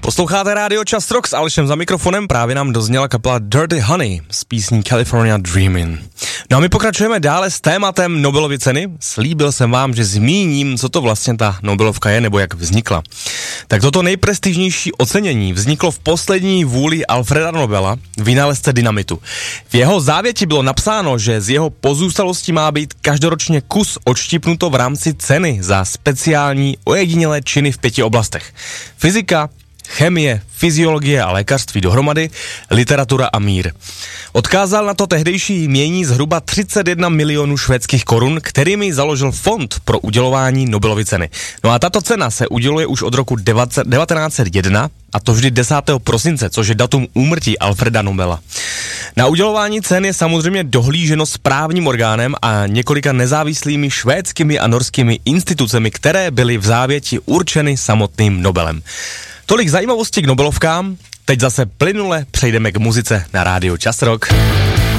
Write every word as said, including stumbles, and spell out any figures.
Posloucháte rádio Čas Rock s Alešem za mikrofonem, právě nám dozněla kapela Dirty Honey z písní California Dreamin'. No a my pokračujeme dále s tématem Nobelovy ceny. Slíbil jsem vám, že zmíním, co to vlastně ta Nobelovka je, nebo jak vznikla. Tak toto nejprestižnější ocenění vzniklo v poslední vůli Alfreda Nobela, vynálezce dynamitu. V jeho závěti bylo napsáno, že z jeho pozůstalosti má být každoročně kus odštípnuto v rámci ceny za speciální ojedinělé činy v pěti oblastech. Fyzika, chemie, fyziologie a lékařství dohromady, literatura a mír. Odkázal na to tehdejší jmění zhruba třicet jedna milionů švédských korun, kterými založil fond pro udělování Nobelovy ceny. No a tato cena se uděluje už od roku devatenáct set jedna, a to vždy desátého prosince, což je datum úmrtí Alfreda Nobela. Na udělování cen je samozřejmě dohlíženo správním orgánem a několika nezávislými švédskými a norskými institucemi, které byly v závěti určeny samotným Nobelem. Tolik zajímavostí k Nobelovkám, teď zase plynule přejdeme k muzice na rádiu Čas Rock.